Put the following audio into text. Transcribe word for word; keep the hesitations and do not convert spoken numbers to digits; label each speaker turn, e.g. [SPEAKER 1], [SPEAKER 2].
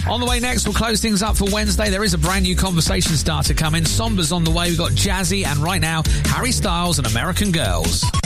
[SPEAKER 1] On the way next, we'll close things up for Wednesday. There is a brand new conversation starter coming. Somber's on the way. We've got Jazzy, and right now, Harry Styles and American Girls.